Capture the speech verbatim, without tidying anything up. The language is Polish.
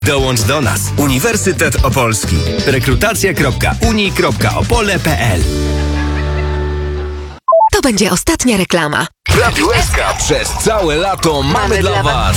Dołącz do nas. Uniwersytet Opolski. rekrutacja kropka uni kropka opole kropka pe el. To będzie ostatnia reklama. W Radiu S K przez całe lato mamy dla Was